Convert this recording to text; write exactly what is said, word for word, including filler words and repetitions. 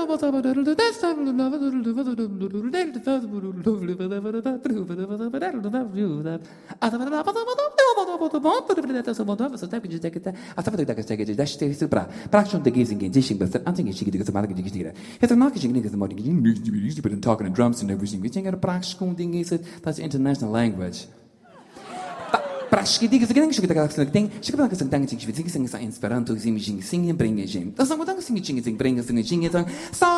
talking and drums and everything. We think practical thing is that's international language. Praszki diga zagrang shuk daga sak ting shuk daga sak tang ting shuk sing sing sa Esperanto sing sing sing bringe jim. Da sang dang sing sing sing bringe sing sing